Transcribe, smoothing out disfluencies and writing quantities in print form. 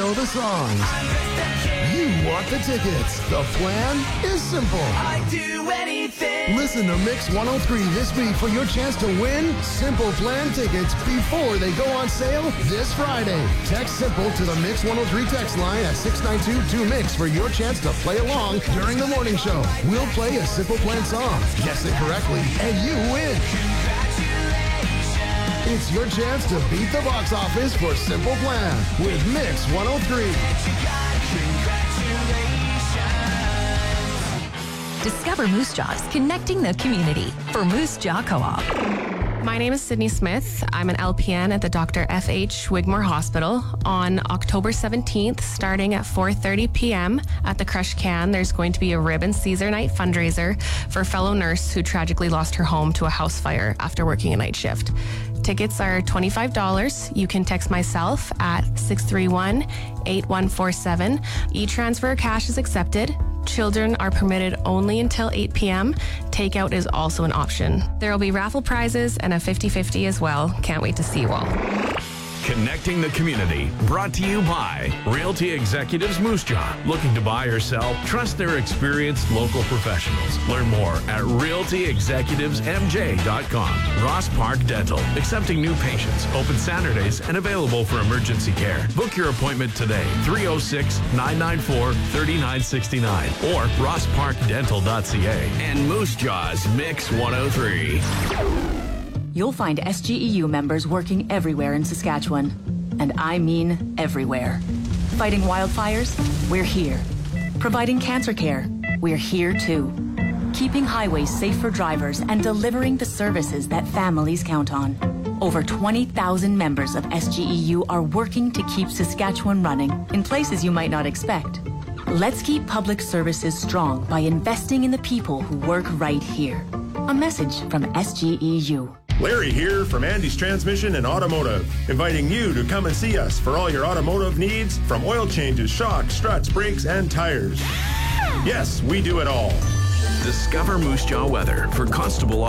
know the songs. You want the tickets. The plan is simple. I'd do anything. Listen to Mix 103 this week for your chance to win Simple Plan tickets before they go on sale this Friday. Text Simple to the Mix 103 text line at 692-2MIX for your chance to play along during the morning show. We'll play a Simple Plan song. Guess it correctly, and you win. It's your chance to beat the box office for Simple Plan with Mix 103. Discover Moose Jaws, connecting the community for Moose Jaw Co-op. My name is Sydney Smith. I'm an LPN at the Dr. F.H. Wigmore Hospital. On October 17th, starting at 4:30 p.m. at the Crush Can, there's going to be a Rib and Caesar night fundraiser for a fellow nurse who tragically lost her home to a house fire after working a night shift. Tickets are $25. You can text myself at 631-8147. E-transfer cash is accepted. Children are permitted only until 8 p.m. Takeout is also an option. There will be raffle prizes and a 50-50 as well. Can't wait to see you all. Connecting the community. Brought to you by Realty Executives Moose Jaw. Looking to buy or sell? Trust their experienced local professionals. Learn more at realtyexecutivesmj.com. Ross Park Dental. Accepting new patients. Open Saturdays and available for emergency care. Book your appointment today. 306-994-3969 or rossparkdental.ca. And Moose Jaw's Mix 103. You'll find SGEU members working everywhere in Saskatchewan. And I mean everywhere. Fighting wildfires? We're here. Providing cancer care? We're here too. Keeping highways safe for drivers and delivering the services that families count on. Over 20,000 members of SGEU are working to keep Saskatchewan running in places you might not expect. Let's keep public services strong by investing in the people who work right here. A message from SGEU. Larry here from Andy's Transmission and Automotive, inviting you to come and see us for all your automotive needs, from oil changes, shocks, struts, brakes, and tires. Yes, we do it all. Discover Moose Jaw weather for Constable